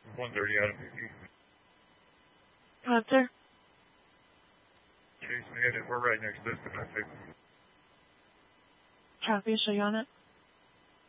130 out of 50. Roger. Chase Bandit, we're right next to this domestic. Copy, show you on it.